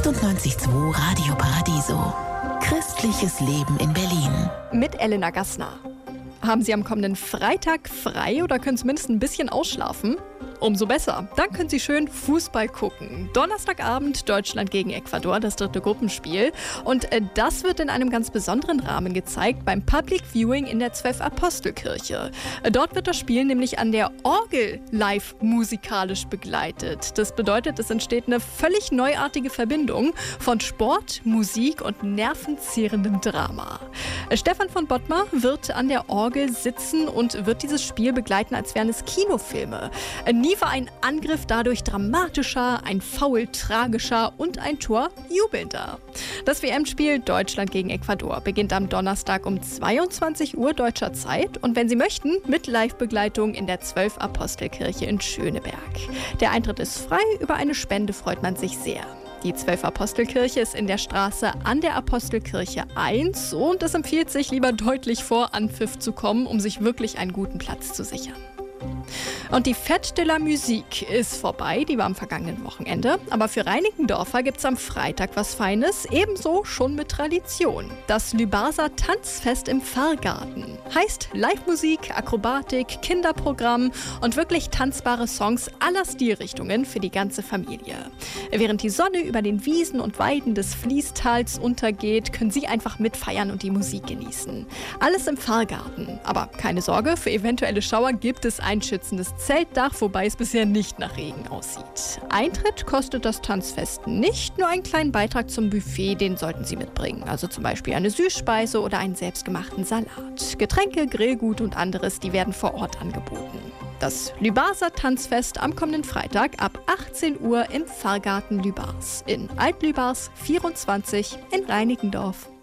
98.2 Radio Paradiso. Christliches Leben in Berlin. Mit Elena Gassner. Haben Sie am kommenden Freitag frei oder können zumindest ein bisschen ausschlafen? Umso besser. Dann können Sie schön Fußball gucken. Donnerstagabend Deutschland gegen Ecuador, das 3. Gruppenspiel. Und das wird in einem ganz besonderen Rahmen gezeigt beim Public Viewing in der 12-Apostel-Kirche. Dort wird das Spiel nämlich an der Orgel live musikalisch begleitet. Das bedeutet, es entsteht eine völlig neuartige Verbindung von Sport, Musik und nervenzehrendem Drama. Stefan von Bottmer wird an der Orgel sitzen und wird dieses Spiel begleiten, als wären es Kinofilme. Nie war ein Angriff dadurch dramatischer, ein Foul tragischer und ein Tor jubelnder. Das WM-Spiel Deutschland gegen Ecuador beginnt am Donnerstag um 22 Uhr deutscher Zeit und wenn Sie möchten, mit Live-Begleitung in der 12-Apostel-Kirche in Schöneberg. Der Eintritt ist frei, über eine Spende freut man sich sehr. Die 12-Apostel-Kirche ist in der Straße an der Apostelkirche 1 und es empfiehlt sich, lieber deutlich vor Anpfiff zu kommen, um sich wirklich einen guten Platz zu sichern. Und die Fête de la Musique ist vorbei, die war am vergangenen Wochenende. Aber für Reinickendorfer gibt es am Freitag was Feines, ebenso schon mit Tradition. Das Lübarser Tanzfest im Pfarrgarten. Heißt Live-Musik, Akrobatik, Kinderprogramm und wirklich tanzbare Songs aller Stilrichtungen für die ganze Familie. Während die Sonne über den Wiesen und Weiden des Fließtals untergeht, können Sie einfach mitfeiern und die Musik genießen. Alles im Pfarrgarten. Aber keine Sorge, für eventuelle Schauer gibt es ein schützendes Zeltdach, wobei es bisher nicht nach Regen aussieht. Eintritt kostet das Tanzfest nicht, nur einen kleinen Beitrag zum Buffet, den sollten Sie mitbringen. Also zum Beispiel eine Süßspeise oder einen selbstgemachten Salat. Getränke, Grillgut und anderes, die werden vor Ort angeboten. Das Lübarser Tanzfest am kommenden Freitag ab 18 Uhr im Pfarrgarten Lübars in Alt-Lübars 24 in Reinickendorf.